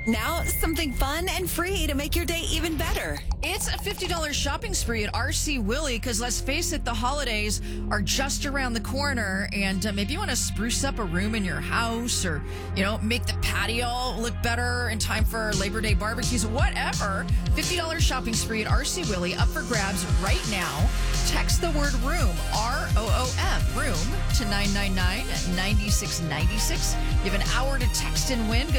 Now, something fun and free to make your day even better. It's a $50 shopping spree at RC Willie because let's face it, the holidays are just around the corner, and maybe you want to spruce up a room in your house, or make the patio look better in time for Labor Day barbecues, whatever. $50 shopping spree at RC Willie up for grabs right now. Text the word room, ROOM, room to 999-9696. You have an hour to text and win.